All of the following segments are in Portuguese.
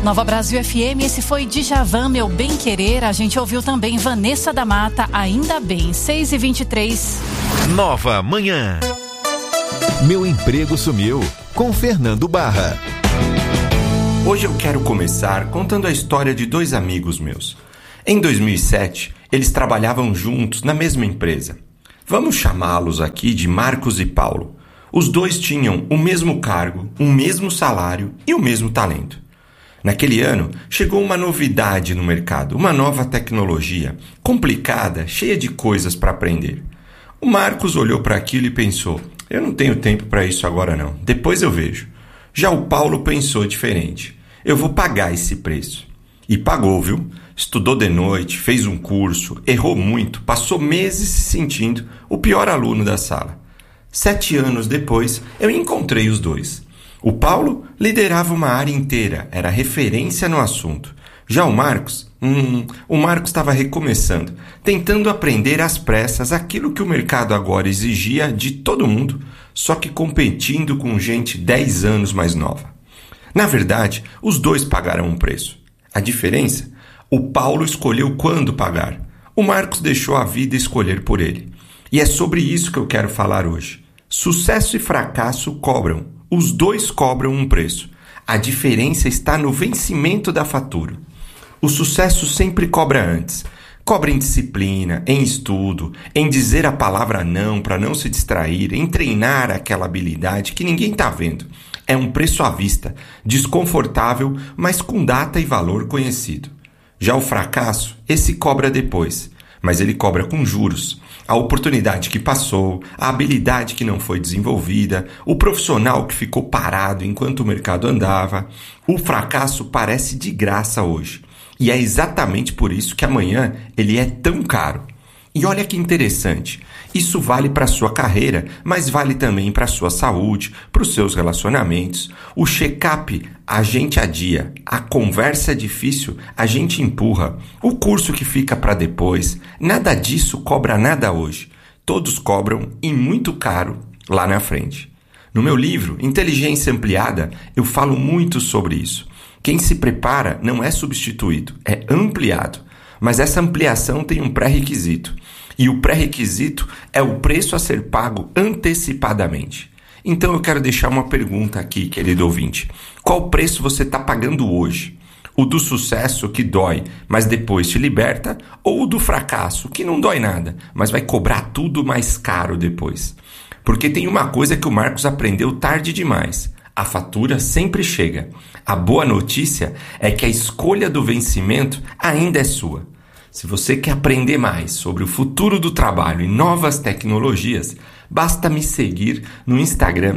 Nova Brasil FM, esse foi Djavan, Meu Bem Querer. A gente ouviu também Vanessa da Mata, Ainda Bem, 6h23. Nova Manhã. Meu Emprego Sumiu, com Fernando Barra. Hoje eu quero começar contando a história de dois amigos meus. Em 2007, eles trabalhavam juntos na mesma empresa. Vamos chamá-los aqui de Marcos e Paulo. Os dois tinham o mesmo cargo, o mesmo salário e o mesmo talento. Naquele ano, chegou uma novidade no mercado, uma nova tecnologia, complicada, cheia de coisas para aprender. O Marcos olhou para aquilo e pensou, eu não tenho tempo para isso agora não, depois eu vejo. Já o Paulo pensou diferente, eu vou pagar esse preço. E pagou, viu? Estudou de noite, fez um curso, errou muito, passou meses se sentindo o pior aluno da sala. 7 anos depois, eu encontrei os dois. O Paulo liderava uma área inteira, era referência no assunto. Já o Marcos estava recomeçando, tentando aprender às pressas aquilo que o mercado agora exigia de todo mundo, só que competindo com gente 10 anos mais nova. Na verdade, os dois pagaram um preço. A diferença? O Paulo escolheu quando pagar. O Marcos deixou a vida escolher por ele. E é sobre isso que eu quero falar hoje. Sucesso e fracasso cobram. Os dois cobram um preço. A diferença está no vencimento da fatura. O sucesso sempre cobra antes. Cobra em disciplina, em estudo, em dizer a palavra não para não se distrair, em treinar aquela habilidade que ninguém está vendo. É um preço à vista, desconfortável, mas com data e valor conhecido. Já o fracasso, esse cobra depois, mas ele cobra com juros. A oportunidade que passou, a habilidade que não foi desenvolvida, o profissional que ficou parado enquanto o mercado andava. O fracasso parece de graça hoje. E é exatamente por isso que amanhã ele é tão caro. E olha que interessante, isso vale para a sua carreira, mas vale também para a sua saúde, para os seus relacionamentos. O check-up a gente adia, a conversa é difícil, a gente empurra. O curso que fica para depois, nada disso cobra nada hoje. Todos cobram e muito caro lá na frente. No meu livro, Inteligência Ampliada, eu falo muito sobre isso. Quem se prepara não é substituído, é ampliado. Mas essa ampliação tem um pré-requisito. E o pré-requisito é o preço a ser pago antecipadamente. Então eu quero deixar uma pergunta aqui, querido ouvinte. Qual preço você está pagando hoje? O do sucesso que dói, mas depois te liberta? Ou o do fracasso que não dói nada, mas vai cobrar tudo mais caro depois? Porque tem uma coisa que o Marcos aprendeu tarde demais. A fatura sempre chega. A boa notícia é que a escolha do vencimento ainda é sua. Se você quer aprender mais sobre o futuro do trabalho e novas tecnologias, basta me seguir no Instagram,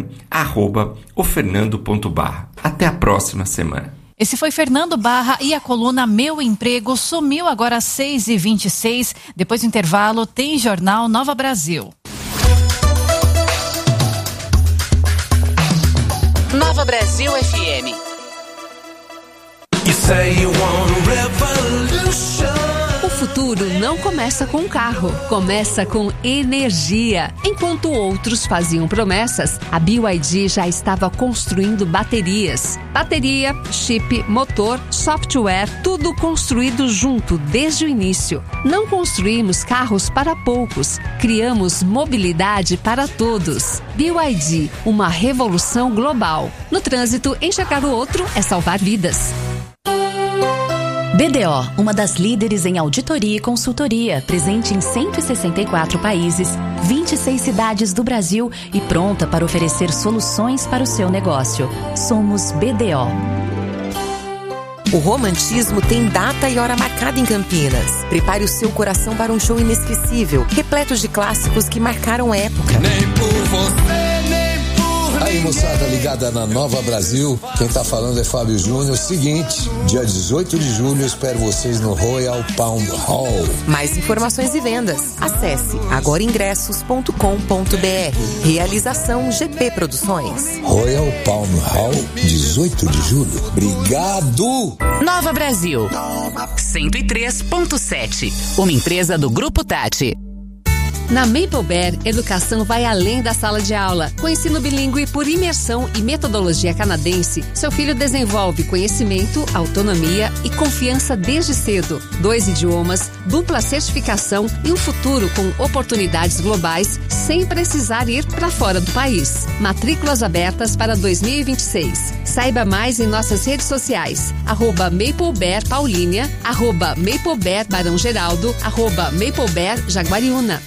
@ofernando.barra. Até a próxima semana. Esse foi Fernando Barra e a coluna Meu Emprego Sumiu, agora às 6h26. Depois do intervalo tem Jornal Nova Brasil. Nova Brasil FM. You say you want a revolution. O futuro não começa com um carro, começa com energia. Enquanto outros faziam promessas, a BYD já estava construindo baterias. Bateria, chip, motor, software, tudo construído junto desde o início. Não construímos carros para poucos, criamos mobilidade para todos. BYD, uma revolução global. No trânsito, enxergar o outro é salvar vidas. BDO, uma das líderes em auditoria e consultoria, presente em 164 países, 26 cidades do Brasil e pronta para oferecer soluções para o seu negócio. Somos BDO. O romantismo tem data e hora marcada em Campinas. Prepare o seu coração para um show inesquecível, repleto de clássicos que marcaram época. Nem por você, nem por Aí, moçada ligada na Nova Brasil, quem tá falando é Fábio Júnior. Seguinte, dia 18 de julho eu espero vocês no Royal Palm Hall. Mais informações e vendas, acesse agoraingressos.com.br. Realização GP Produções. Royal Palm Hall, 18 de julho. Obrigado! Nova Brasil 103.7, uma empresa do Grupo Tati. Na Maple Bear, educação vai além da sala de aula. Com ensino bilíngue por imersão e metodologia canadense, seu filho desenvolve conhecimento, autonomia e confiança desde cedo. 2 idiomas, dupla certificação e um futuro com oportunidades globais sem precisar ir para fora do país. Matrículas abertas para 2026. Saiba mais em nossas redes sociais. @MapleBear Paulínia, @MapleBear Barão Geraldo, @MapleBear Jaguariúna.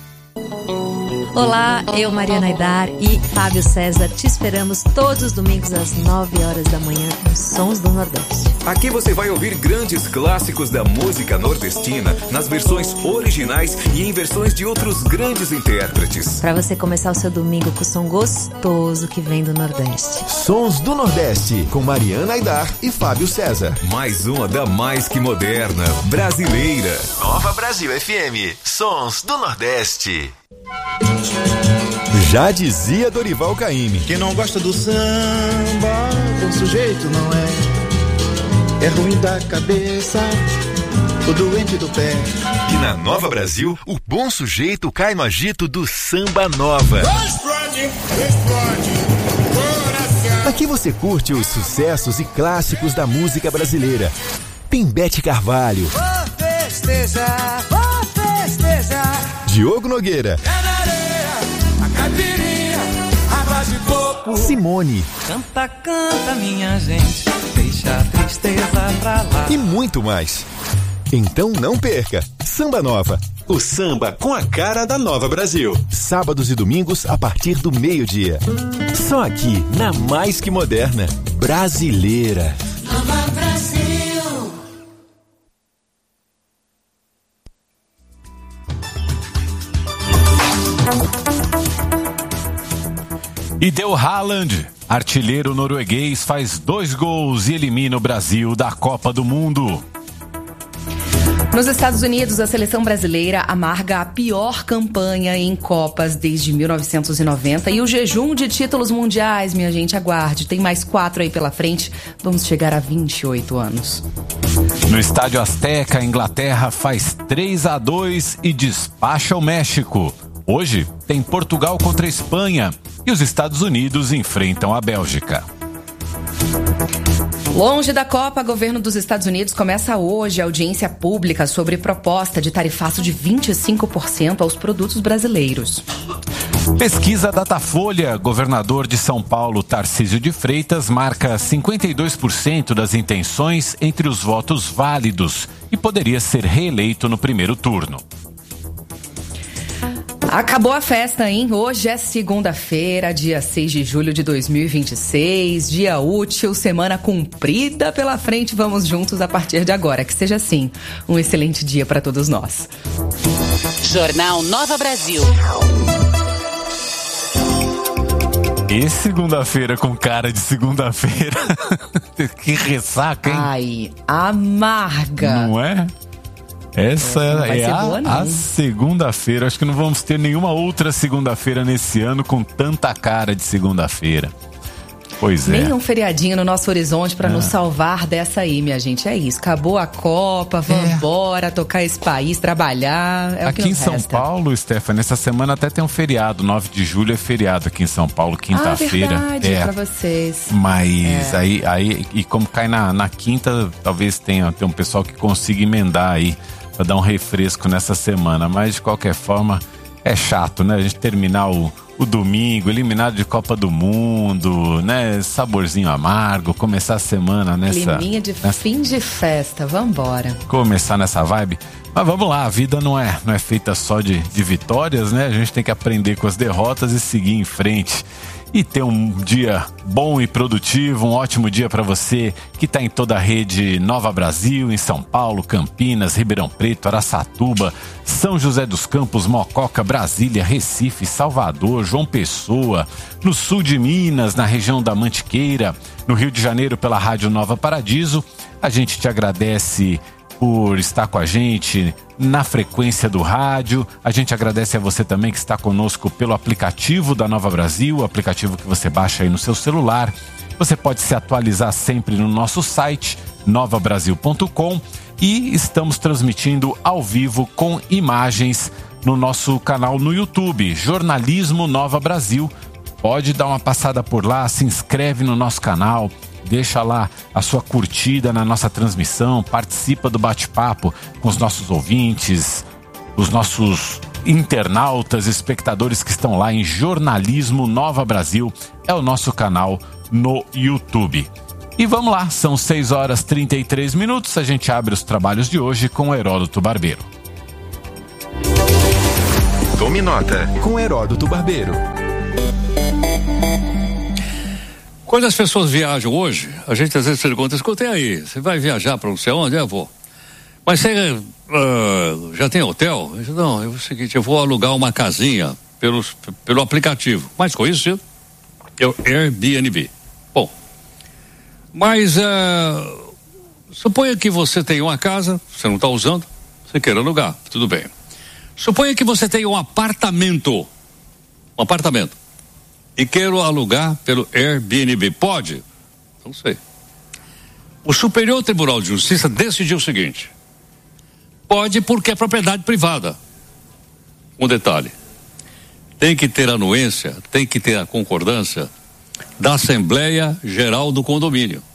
Olá, eu, Mariana Aidar e Fábio César te esperamos todos os domingos às 9 horas da manhã nos Sons do Nordeste. Aqui você vai ouvir grandes clássicos da música nordestina nas versões originais e em versões de outros grandes intérpretes. Para você começar o seu domingo com o som gostoso que vem do Nordeste. Sons do Nordeste, com Mariana Aidar e Fábio César. Mais uma da mais que moderna, brasileira. Nova Brasil FM, Sons do Nordeste. Já dizia Dorival Caymmi: quem não gosta do samba, bom sujeito não é. É ruim da cabeça, o doente do pé. E na Nova Brasil, o bom sujeito cai no agito do Samba Nova. Aqui você curte os sucessos e clássicos da música brasileira. Tem Bete Carvalho, Vou festejar, Diogo Nogueira, a caipirinha, água de coco. Simone. Canta, canta, minha gente, deixa a tristeza pra lá. E muito mais. Então não perca Samba Nova, o samba com a cara da Nova Brasil. Sábados e domingos a partir do meio-dia. Só aqui na mais que moderna, brasileira. Nova Brasil. E deu Haaland, artilheiro norueguês, faz 2 gols e elimina o Brasil da Copa do Mundo. Nos Estados Unidos, a seleção brasileira amarga a pior campanha em Copas desde 1990 e o jejum de títulos mundiais, minha gente, aguarde. Tem mais 4 aí pela frente, vamos chegar a 28 anos. No Estádio Azteca, a Inglaterra faz 3-2 e despacha o México. Hoje tem Portugal contra a Espanha e os Estados Unidos enfrentam a Bélgica. Longe da Copa, governo dos Estados Unidos começa hoje a audiência pública sobre proposta de tarifaço de 25% aos produtos brasileiros. Pesquisa Datafolha, governador de São Paulo, Tarcísio de Freitas, marca 52% das intenções entre os votos válidos e poderia ser reeleito no primeiro turno. Acabou a festa, hein? Hoje é segunda-feira, dia 6 de julho de 2026, dia útil, semana cumprida pela frente. Vamos juntos a partir de agora. Que seja assim, um excelente dia para todos nós. Jornal Nova Brasil. E segunda-feira com cara de segunda-feira. Que ressaca, hein? Ai, amarga. Não é? Essa é a segunda-feira. Acho que não vamos ter nenhuma outra segunda-feira nesse ano com tanta cara de segunda-feira. Pois é. Nem um feriadinho no nosso horizonte para nos salvar dessa aí, minha gente. É isso. Acabou a Copa, vambora tocar esse país, trabalhar. É aqui o que em São resta. Paulo, Stephanie, essa semana até tem um feriado. 9 de julho é feriado aqui em São Paulo, quinta-feira. Verdade, pra vocês. Mas aí, e como cai na quinta, talvez tenha um pessoal que consiga emendar aí pra dar um refresco nessa semana. Mas de qualquer forma, é chato, né? A gente terminar o domingo, eliminado de Copa do Mundo, né? Saborzinho amargo, começar a semana nessa... Climinha de fim de festa, vambora. Começar nessa vibe. Mas vamos lá, a vida não é feita só de vitórias, né? A gente tem que aprender com as derrotas e seguir em frente. E ter um dia bom e produtivo, um ótimo dia para você que está em toda a rede Nova Brasil, em São Paulo, Campinas, Ribeirão Preto, Araçatuba, São José dos Campos, Mococa, Brasília, Recife, Salvador, João Pessoa, no sul de Minas, na região da Mantiqueira, no Rio de Janeiro pela Rádio Nova Paradiso. A gente te agradece por estar com a gente na frequência do rádio. A gente agradece a você também que está conosco pelo aplicativo da Nova Brasil, o aplicativo que você baixa aí no seu celular. Você pode se atualizar sempre no nosso site novabrasil.com e estamos transmitindo ao vivo com imagens no nosso canal no YouTube, Jornalismo Nova Brasil. Pode dar uma passada por lá, se inscreve no nosso canal, deixa lá a sua curtida na nossa transmissão, participa do bate-papo com os nossos ouvintes, os nossos internautas, espectadores que estão lá em Jornalismo Nova Brasil, é o nosso canal no YouTube. E vamos lá, são 6h33, a gente abre os trabalhos de hoje com o Heródoto Barbeiro. Tome nota com Heródoto Barbeiro. Quando as pessoas viajam hoje, a gente às vezes pergunta, escuta aí, você vai viajar para não sei onde? Eu vou. Mas você já tem hotel? Eu disse, não, é o seguinte, eu vou alugar uma casinha pelo aplicativo, mais conhecido, é o Airbnb. Bom, mas suponha que você tem uma casa, você não está usando, você queira alugar, tudo bem. Suponha que você tem um apartamento, e quero alugar pelo Airbnb. Pode? Não sei. O Superior Tribunal de Justiça decidiu o seguinte: pode porque é propriedade privada. Um detalhe: tem que ter anuência, tem que ter a concordância da Assembleia Geral do Condomínio.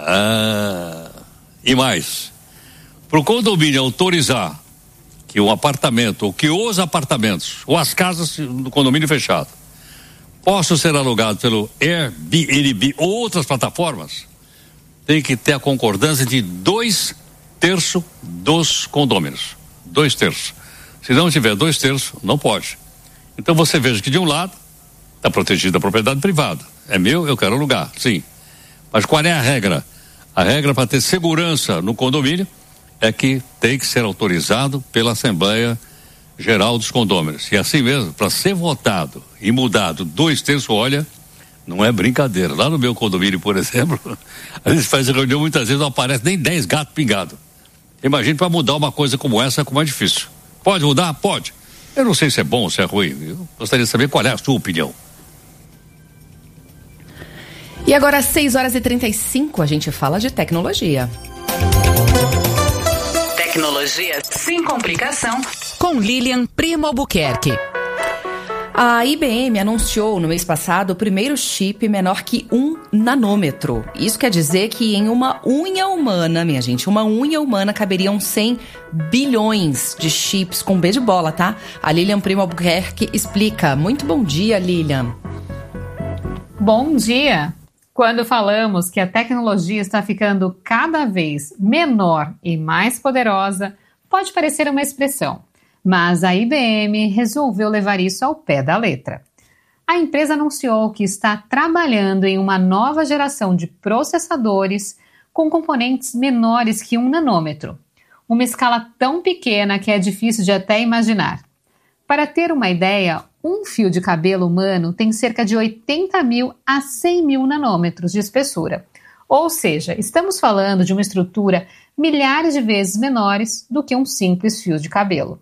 E mais, para o condomínio autorizar que um apartamento, ou que os apartamentos, ou as casas do condomínio fechado, possam ser alugados pelo Airbnb ou outras plataformas, tem que ter a concordância de 2/3 dos condôminos. 2/3. Se não tiver 2/3, não pode. Então você veja que de um lado está protegida a propriedade privada. É meu, eu quero alugar, sim. Mas qual é a regra? A regra para ter segurança no condomínio é que tem que ser autorizado pela Assembleia Geral dos Condôminos. E assim mesmo, para ser votado e mudado 2/3, olha, não é brincadeira. Lá no meu condomínio, por exemplo, a gente faz reunião, muitas vezes não aparece nem 10 gatos pingados. Imagine para mudar uma coisa como essa, como é difícil. Pode mudar? Pode. Eu não sei se é bom ou se é ruim. Eu gostaria de saber qual é a sua opinião. E agora, às 6h35, a gente fala de tecnologia. Tecnologia sem complicação. Com Lilian Primo Albuquerque. A IBM anunciou no mês passado o primeiro chip menor que 1 nanômetro. Isso quer dizer que em uma unha humana, minha gente, uma unha humana caberiam 100 bilhões de chips com B de bola, tá? A Lilian Primo Albuquerque explica. Muito bom dia, Lilian. Bom dia. Quando falamos que a tecnologia está ficando cada vez menor e mais poderosa, pode parecer uma expressão, mas a IBM resolveu levar isso ao pé da letra. A empresa anunciou que está trabalhando em uma nova geração de processadores com componentes menores que 1 nanômetro, uma escala tão pequena que é difícil de até imaginar. Para ter uma ideia, um fio de cabelo humano tem cerca de 80.000 a 100.000 nanômetros de espessura. Ou seja, estamos falando de uma estrutura milhares de vezes menores do que um simples fio de cabelo.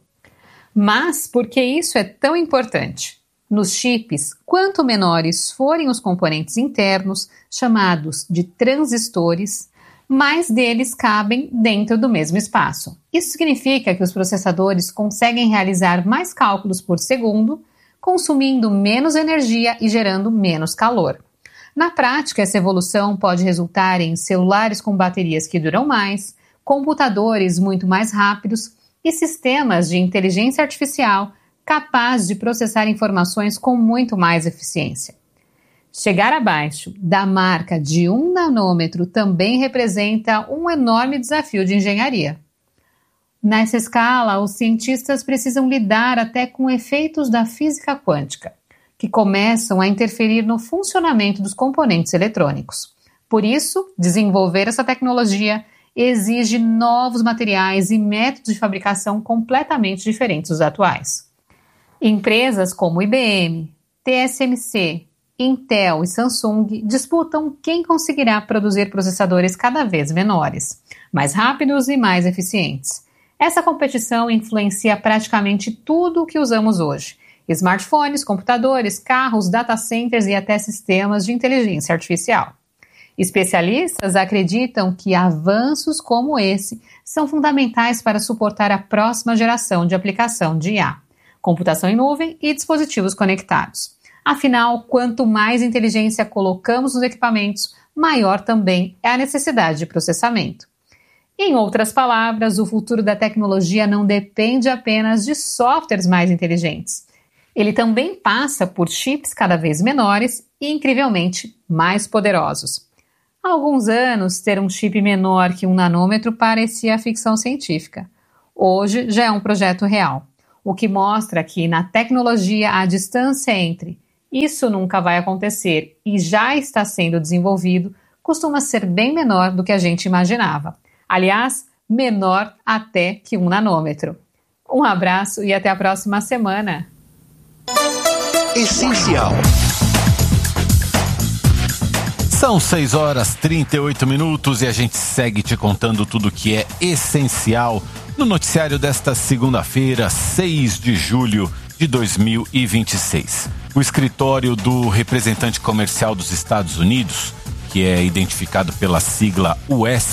Mas por que isso é tão importante? Nos chips, quanto menores forem os componentes internos, chamados de transistores, mais deles cabem dentro do mesmo espaço. Isso significa que os processadores conseguem realizar mais cálculos por segundo, consumindo menos energia e gerando menos calor. Na prática, essa evolução pode resultar em celulares com baterias que duram mais, computadores muito mais rápidos e sistemas de inteligência artificial capazes de processar informações com muito mais eficiência. Chegar abaixo da marca de 1 nanômetro também representa um enorme desafio de engenharia. Nessa escala, os cientistas precisam lidar até com efeitos da física quântica, que começam a interferir no funcionamento dos componentes eletrônicos. Por isso, desenvolver essa tecnologia exige novos materiais e métodos de fabricação completamente diferentes dos atuais. Empresas como IBM, TSMC, Intel e Samsung disputam quem conseguirá produzir processadores cada vez menores, mais rápidos e mais eficientes. Essa competição influencia praticamente tudo o que usamos hoje: smartphones, computadores, carros, data centers e até sistemas de inteligência artificial. Especialistas acreditam que avanços como esse são fundamentais para suportar a próxima geração de aplicação de IA. computação em nuvem e dispositivos conectados. Afinal, quanto mais inteligência colocamos nos equipamentos, maior também é a necessidade de processamento. Em outras palavras, o futuro da tecnologia não depende apenas de softwares mais inteligentes. Ele também passa por chips cada vez menores e, incrivelmente, mais poderosos. Há alguns anos, ter um chip menor que 1 nanômetro parecia ficção científica. Hoje já é um projeto real, o que mostra que na tecnologia a distância entre "isso nunca vai acontecer" e "já está sendo desenvolvido" costuma ser bem menor do que a gente imaginava. Aliás, menor até que 1 nanômetro. Um abraço e até a próxima semana. Essencial. São 6h38 e a gente segue te contando tudo que é essencial no noticiário desta segunda-feira, 6 de julho de 2026. O escritório do representante comercial dos Estados Unidos, que é identificado pela sigla US,